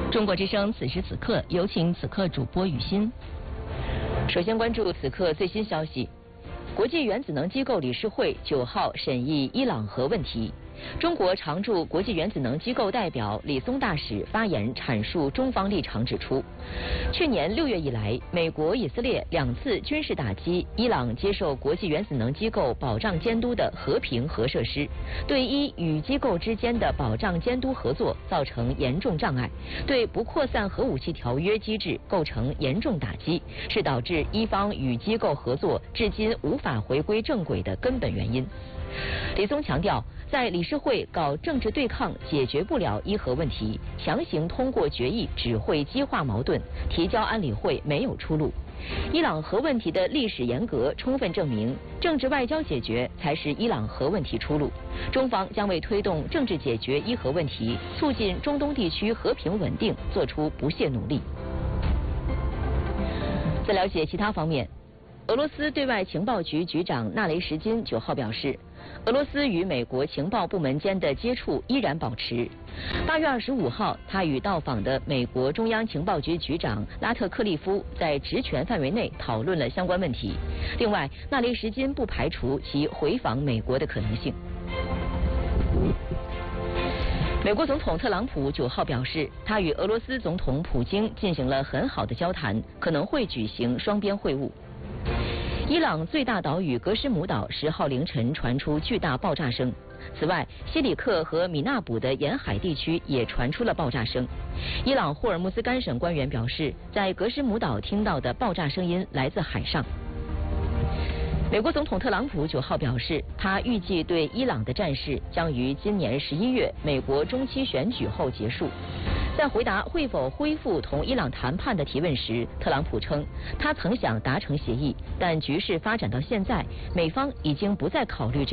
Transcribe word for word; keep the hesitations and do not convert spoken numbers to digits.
中国之声此时此刻，有请此刻主播雨欣。首先关注此刻最新消息，国际原子能机构理事会九号审议伊朗核问题。中国常驻国际原子能机构代表李松大使发言阐述中方立场，指出，去年六月以来，美国、以色列两次军事打击伊朗接受国际原子能机构保障监督的和平核设施，对伊与机构之间的保障监督合作造成严重障碍，对不扩散核武器条约机制构成严重打击，是导致伊方与机构合作至今无法回归正轨的根本原因。李松强调，在理事会搞政治对抗解决不了伊核问题，强行通过决议只会激化矛盾，提交安理会没有出路。伊朗核问题的历史沿革充分证明，政治外交解决才是伊朗核问题出路。中方将为推动政治解决伊核问题，促进中东地区和平稳定做出不懈努力。在了解其他方面，俄罗斯对外情报局局长纳雷什金九号表示，俄罗斯与美国情报部门间的接触依然保持。八月二十五号，他与到访的美国中央情报局局长拉特克利夫在职权范围内讨论了相关问题。另外，纳雷什金不排除其回访美国的可能性。美国总统特朗普九号表示，他与俄罗斯总统普京进行了很好的交谈，可能会举行双边会晤。伊朗最大岛屿格什姆岛十号凌晨传出巨大爆炸声。此外，西里克和米纳卜的沿海地区也传出了爆炸声。伊朗霍尔木兹干省官员表示，在格什姆岛听到的爆炸声音来自海上。美国总统特朗普九号表示，他预计对伊朗的战事将于今年十一月美国中期选举后结束。在回答会否恢复同伊朗谈判的提问时，特朗普称，他曾想达成协议，但局势发展到现在，美方已经不再考虑这